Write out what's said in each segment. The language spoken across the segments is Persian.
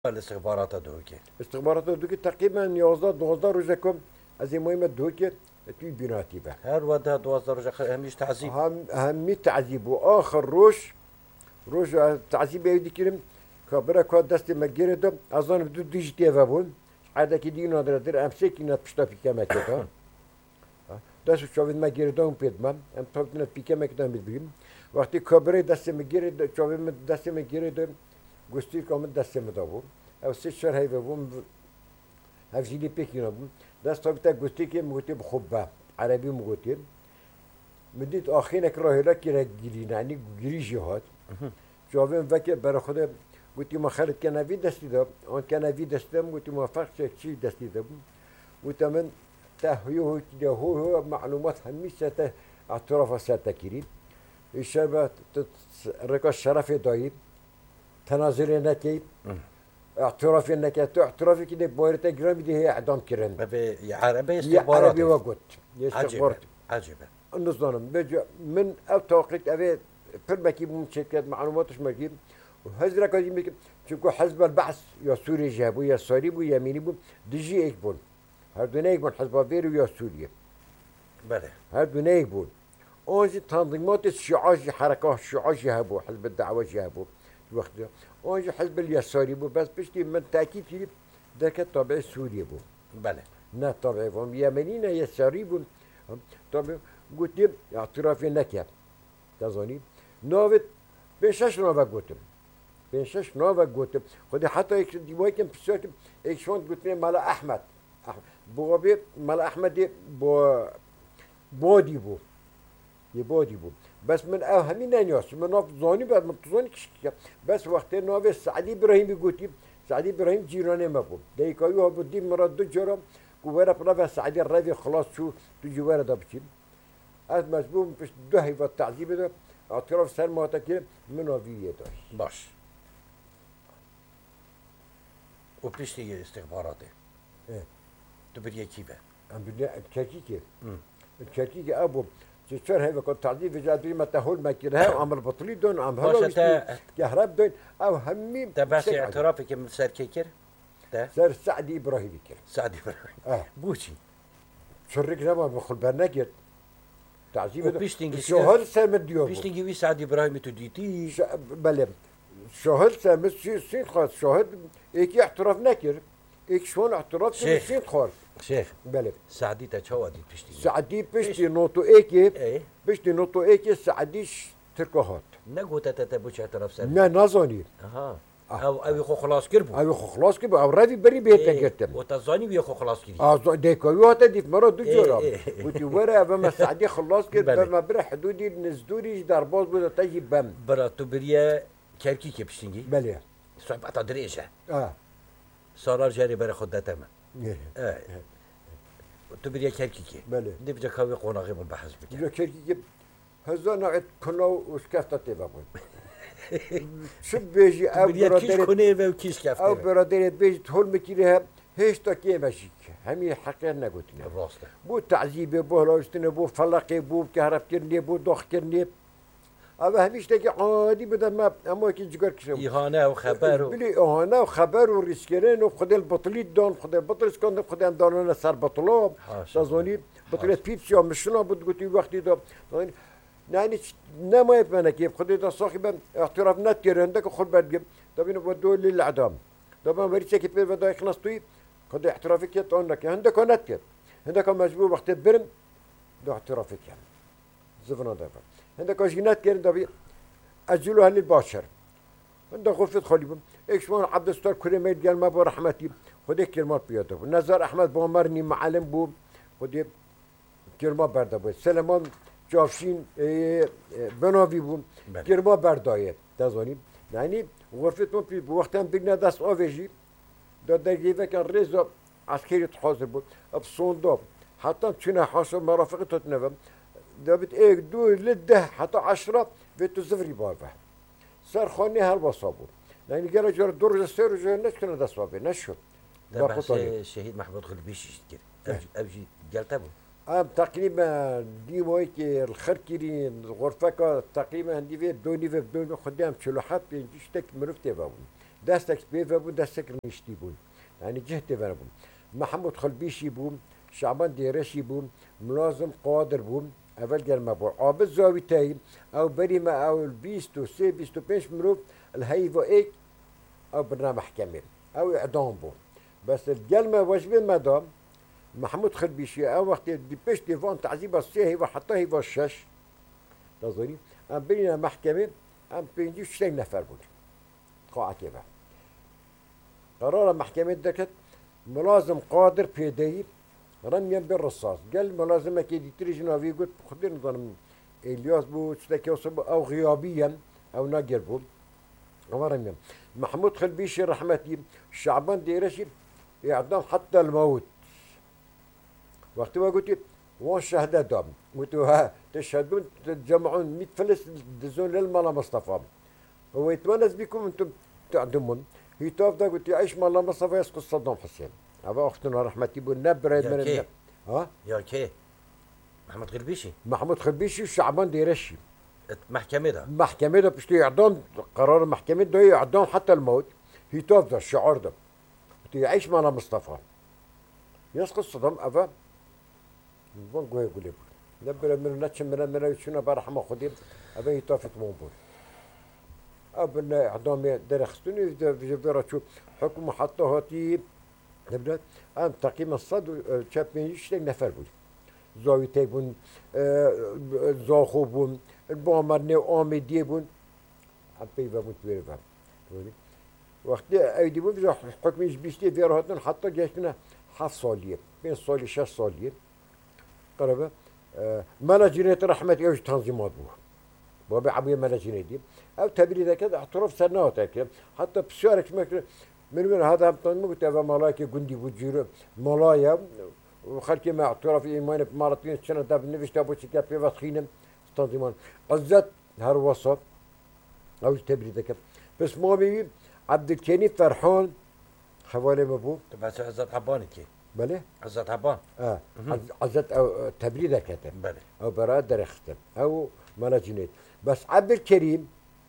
الاستخبارات دوكي. استخبارات دوكي تقريبا 11 12 روزكم از این مهمه دوكي توی بیناتی به هر وده 12 رجع هميش تعذيب. همي تعذيب واخر روش تعذيب يدي كريم كبرة كود دست مجرى ده أظن بدو ديجتي فابون عادة كدي نادر در أمسك إنها بشتا في كم كده دست شوفت مجرى ده بيدمن أم طبعا في كم كده مدبرين وقتی كبرة دست مجرى ده شوفت دست مجرى ده گوشتی کامل دست مدابون او سه شهر هی بابون هفجیلی پیکی نبون دست تا گوشتی که مگوتی بخوبه عربی مگوتی مدید آخرینک راهلا که رگیری نعنی گیری جهاد جوابم وکی برای خود گویی ما خالد کنوی دستی داد آن کنوی دستی دادم گویی موفق شد چی دستی دادم گویی من تهیه هو معلومات همیشه تا اعتراف سرتکیری الشباب رکاش شرف داید تنازل نکی اعتراف نکی تو اعترافی که باید گرامی ده اعدام کردن به عربی استخبارات. عربی وقت عجيبة عجيبة. النظام بيجي من او توقيت ابي فرمكي شركات معلوماتش مكيب وهزرا كذي مكيب شكو حزب البعث يا سوري جابوا يا صليب ويا مينيبو ديجي ايكبون هردو نيكبون حزب بيرو يا سوريا بله هردو نيكبون اونجي تنظيمات الشيوعية حركات الشيوعية جابوا حزب الدعوة جابوا الوقت ده اونجي حزب اليساري بو بس بشتي من تاكيد في ذاك الطبع السوري بو بله. نه طبعا هم يمنيين يساري بو طبعا قلت لي اعترافي نكيا تظني نوفت بيشش نوفا قلتم بيشش نوفا قلتم خدي حتى ديواي كان بسوت شلون قلت لي مال احمد بوبي مال احمد بودي بو يبودي بو بس من اهمين الناس من نوف زوني بعد ما تزوني كشكيا بس وقت نوف سعدي ابراهيم قلت سعدي ابراهيم جيراني ما بو ديكايو بدي مراد جرام كويرا بنافع سعدي الرافي خلاص شو تجي ورا دبشين از مجبور بش دهی و تعذیب ده اعتراف سر ماتکی من ویه داشت باش. وبتشتي استخباراته. اه تبدي كيفه. ام بنا الكركيكي ابو تشتر هاي وقت تعذيب جادوي ما تهول ما كده عمل بطلي دون عم هلا كهرب دون او همي بس اعترافك من سر كيكر ده سر سعدي ابراهيم كده سعد ابراهيم. بوشي شرك زمان بخل برناجت تعذيب وبيشتنجي شهر سامد ديوب بيشتنجي وي سعد ابراهيم تديتي بله شهر سامد سين خاص شهر ايكي اعتراف نكر ايك شلون اعتراف سين خاص شيخ بله سعدي تشاودي بيشتي سعدي بيشتي نوتو ايكي ايه بيشتي نوتو ايكي سعديش تركوهات نقو تتبوش اعتراف سر ما نظني اها او يخو خلاص كربو او خلاص كده او رافي بري بيتا جرتم وتظاني بيخو خلاص كده اه ديكو هتا دي مرة دو جرام ودي ورا بما سعدي خلاص كده بما برا حدودي نزدوري درباز بده تجي بم براتو بريا كركي بيشتنجي بله صعب دريجه اه صار جاري برا خد تمام اه تبريا كركي بله دي بجا كاوي قوناغي بالبحث بك يا كيركي هذا نوع كنو وسكافتا تبابون شو بيجي او بريا كيش كوني وكيش كاف او برادري بيجي تهول مكيرها هيش تاكي ماشيك همي حقيقة نقولتنا الراسته بو تعذيبي بو هلاوستني بو فلقي بو كهرب كرني بو دوخ كرني اما هميش تاكي عادي بدا ما اما كي جگر كشم إهانة وخبر بلي إهانة وخبر وريسكرين وخد البطليت دون خد البطل سكون خد دون سر بطلاب تظني بطلت بيبسي او مشنا بود قلت وقتي ده يعني نما يبنا كيف خد ده صاحب اعتراف نتير عندك خد بدك طب بدو للاعدام طبعا بريتش كيف بده يخلص طيب خد اعترافك يطونك عندك نتير عندك مجبور وقت برم ده اعترافك يعني زفنا ده عندك جينات كان ده اجلوها للبشر عندك غرفة خليبهم ايش ما عبد الستار كريميت قال ما بو رحمتي خد كلمات بيده نزار احمد بومرني معلم بو خد كلمات برده بو سلمان جافشين بناوي بو كلمات بردايه تظني يعني غرفتهم في وقتها بينا داس اوفيجي ده درجه كان رزق عسكري تحاضر بو بصندوق حتى تشنا حاسب مرافقته تنفهم دابت ايه دو لده حتى 10 بيتو زفري بابا صار خوني هالبصابو يعني قالوا جرى درجة سير وجرى الناس كنا دصوابي نشوف ده بس الشهيد محمود غلبيش يشتكي أبجي قالت أبو تقريبا دي مويكي الخركيرين غرفة تقريبا عندي في دوني في بدون خدام شلوحات بيجيشتك مرفتي بابون دستك بيفا بون دستك نشتي بون يعني جهتي فانا بون محمود خلبيشي بون شعبان ديرشي بون ملازم قادر بون اول قال ما بو عابد زاوي تايم او بريمة او البيستو سي بيستو بيش مروف الهيفو ايك او برنامج محكمة او اعدام بون بس الجلمة واجبه مدام محمود خلبيشي او وقت دي بيش ديفان تعذيب السي وحتى هيفو الشش تظني ام بينا محكمة ام بينجي شتين نفر بون قاعة كيفا قرار محكمة دكت ملازم قادر بيدي رميا بالرصاص قال ملازمة كي تريج نافي قلت خدين نظن الياس بو تشتكي او غيابيا او ناقر بو او رميا محمود خلبيشي رحمتي شعبان ديرشي اعدام حتى الموت وقت ما قلت وان شهادة دام قلت ها تشهدون تجمعون 100 فلس تدزون للملا مصطفى هو يتونس بكم انتم تعدمون هي توفى قلت يعيش مالا مصطفى يسقط صدام حسين أبا أختنا رحمتي بالنبرة من كي ها يا كي محمود خلبيشي محمود خلبيشي وشعبان ديرشي محكمة ده محكمة ده بشتي إعدام قرار محكمة ده إعدام حتى الموت هي توفى الشعار ده قلت يعيش مالا مصطفى يسقط صدام أبا بون قوي يقول لي نبرة من نتش من شنو برحمة خديم أبا هي توفى مونبول أبنا إعدام درختني في شو حكم حتى هاتي نبدأ أم تقييم الصد شاب من يشتغل نفر بود زاوية تبون زاخو بون البامرني آمدی بون ام پیدا بود بیرم وقتی ایدی بود حکمش بیشتر بیارهاتن حتی گشتن 7 سالیه 5 سالی 6 سالیه قربه مناجینات رحمت ایش تنظیمات بود بابا عبیه مناجیناتی او تبریز کرد اعتراف سنوات کرد حتی بسیارش میکنه من هذا هم تنمو قلت هذا ملاك جندي بوجير ملايا وخلكي مع اعتراف ايمان بمارتين سنه داب نفشت ابو شكا في وسخينم تنظيمان عزت هر وصف او تبريدك بس ما بي عبد الكريم فرحان حوالي مبو بس عزت عباني كي بله عزت عبان عزت او تبريدك بله او براد درختم او ملاجينات بس عبد الكريم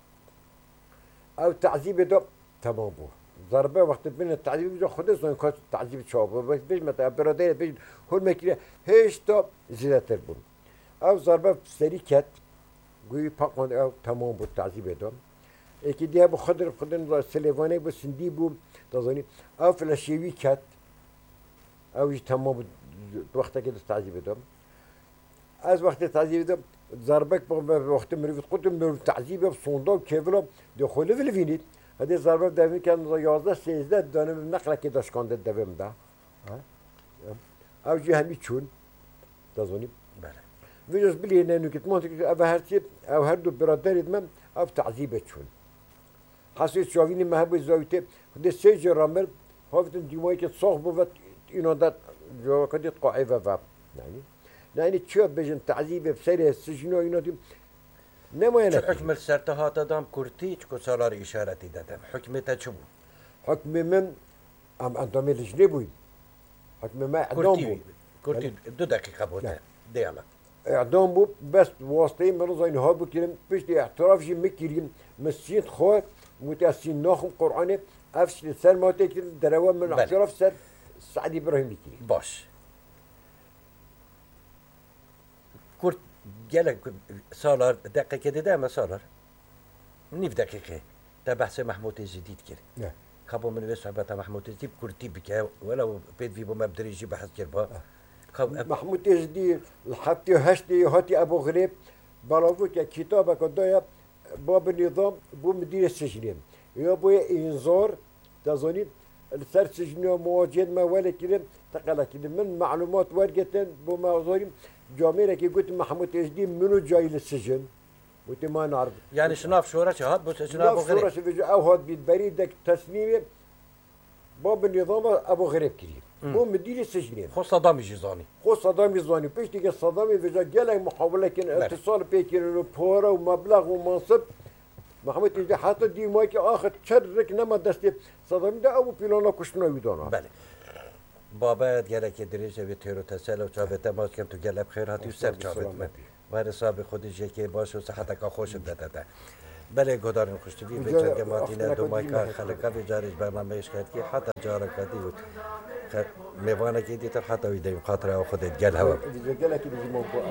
او تعذيب دو تمام بو ضربه وقت بين التعذيب جو خود زين كات تعذيب شاب بس بيج متى برادر بيج هول مكينه هيش تو زيادة بون او ضربه سريكت قوي باقون او تمام بو التعذيب دوم اكيد دي ابو خضر سليفاني بس سندي بو تظني او فلاشيوي كات او تمام وقت كده التعذيب دوم از وقت التعذيب دوم ضربك وقت مريض قلت من التعذيب بصندوق كيفلو دخول في الفينيت هذه ضربة دائما كان 11 13 دانه نقله كده شكاند الدوام ده او جي همي تشون تظني بله فيجوز بلي انه كنت منطق او هرتي او هردو برادر يدمم او تعذيب تشون حسيت شاويني ما هبو زاويته ده سيج رامل هافت ديماي كت صاحبه وقت انه ده جو كدي قاعده و يعني تشوف بجن تعذيب بسير السجن انه نما چه حکم سرتهات دام کرتی چکو سالار اشارتی دادم حکمت چه بود؟ حكم من ام انتمي لجني بوي حكم ما اعدام بو کرتی 2 دقیقه بود دیالا اعدام بو بس واسطه من زين هابو كلم بيش دي اعتراف جي مكريم مسجد خو متاسين ناخم قرآن افش لسان ما تكتل دروام من اعتراف سر سعد ابراهيم بكري باش کرد گله سالار دقیقه دیده اما سالار نیف دقیقه تا بحث محمود جدید کرد نه خبو من وی صحبت محمود جدید کرتی بکه ولو بيت في بما بدريجي بحث كربا محمود جديد الحتي هشتي هاتي ابو غريب بلاوك كتابك قدايا باب النظام بو مدير السجن يا بو انذار تظني الثر سجن مواجهه ما ولا كده تقلا كده من معلومات ورقه بو موضوع جامعه كي قلت محمود جديد منو جاي للسجن وانت ما نعرف يعني شناف شورى شهاد بس شناف ابو غريب او هاد بالبريد تصميم باب النظام ابو غريب كريم بو مدير السجن خو صدام جيزاني خو صدام يزواني بيش تيجي صدام يفجع جاله محاولة كان اتصال بيكين بورا ومبلغ ومنصب محمود يجي حتى دي مايك اخر تشرك نما دستي صدام ده ابو بيلانا كشنا يدانا بله بابا گله که دریجه به تیرو تسل و چابت ما کم تو گله بخیر هاتی و سر چابت من و حساب خودش که باشه و صحت که خوش داده بله گدارن خوشتوی اینجا بچه که مارتینه آخر دو نکردی مایکا نه. خلقه به جارش برنامه ایش کرد که حتی جارا کردی بود میوانه که دیتر حتی ویدیم خاطره خودت گل هوا دیگه گله که بيجي موقع